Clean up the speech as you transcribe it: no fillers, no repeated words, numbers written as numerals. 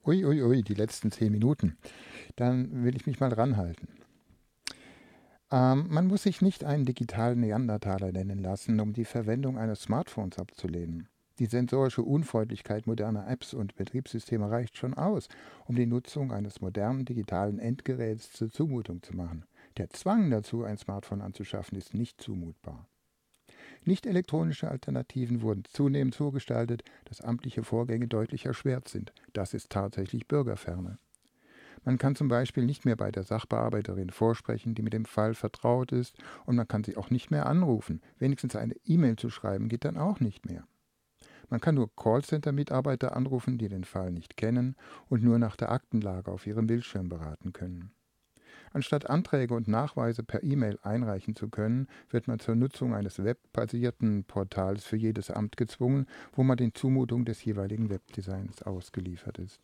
Ui, ui, ui, die letzten 10 Minuten. Dann will ich mich mal ranhalten. Man muss sich nicht einen digitalen Neandertaler nennen lassen, um die Verwendung eines Smartphones abzulehnen. Die sensorische Unfreundlichkeit moderner Apps und Betriebssysteme reicht schon aus, um die Nutzung eines modernen digitalen Endgeräts zur Zumutung zu machen. Der Zwang dazu, ein Smartphone anzuschaffen, ist nicht zumutbar. Nicht elektronische Alternativen wurden zunehmend so gestaltet, dass amtliche Vorgänge deutlich erschwert sind. Das ist tatsächlich Bürgerferne. Man kann zum Beispiel nicht mehr bei der Sachbearbeiterin vorsprechen, die mit dem Fall vertraut ist, und man kann sie auch nicht mehr anrufen. Wenigstens eine E-Mail zu schreiben geht dann auch nicht mehr. Man kann nur Callcenter-Mitarbeiter anrufen, die den Fall nicht kennen und nur nach der Aktenlage auf ihrem Bildschirm beraten können. Anstatt Anträge und Nachweise per E-Mail einreichen zu können, wird man zur Nutzung eines webbasierten Portals für jedes Amt gezwungen, wo man den Zumutungen des jeweiligen Webdesigns ausgeliefert ist.